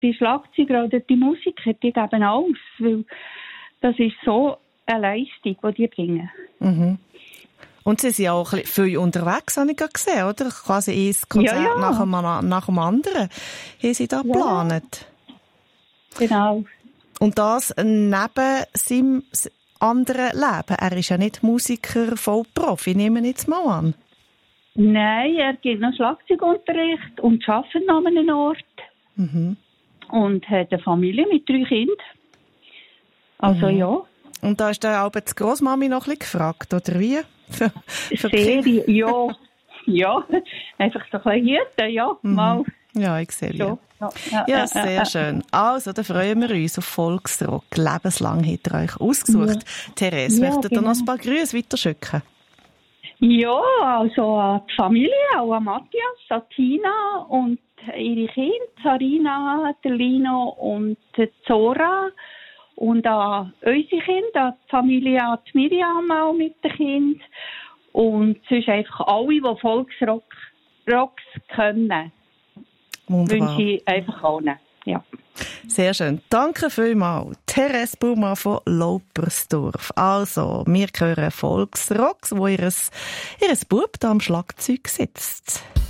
die Schlagzeuger oder die Musiker, die geben alles, weil das ist so eine Leistung, die die bringen. Mhm. Und Sie sind auch ein bisschen viel unterwegs, habe ich gerade gesehen, oder? Quasi ein Konzert nach dem anderen haben Sie da geplant. Genau. Und das neben seinem anderen Leben. Er ist ja nicht Musiker, Vollprofi, nehme ich jetzt mal an. Nein, er gibt noch Schlagzeugunterricht und arbeitet noch an einem Ort. Mhm. Und hat eine Familie mit 3 Kindern. Also ja. Und da ist dann auch die Grossmami noch ein bisschen gefragt, oder wie? Sehr, ja. Einfach so ein bisschen Hüten, ja, mal. Ja, ich sehe so. Ja, sehr schön. Also, dann freuen wir uns auf Volksrock. Lebenslang hat er euch ausgesucht. Ja. Therese, möchtet ihr noch ein paar Grüße weiterschicken? Ja, also an die Familie, auch an Matthias, an Tina und ihre Kinder, Sarina, Lino und Zora. Und an unsere Kinder, an die Familie, an die Miriam auch mit den Kindern. Und sonst einfach alle, die Volksrocks können. Wunderbar. Wünsche ich einfach allen. Ja. Sehr schön. Danke vielmals. Therese Baumann von Laupersdorf. Also, wir hören Volksrocks, wo ihr Bub da am Schlagzeug sitzt.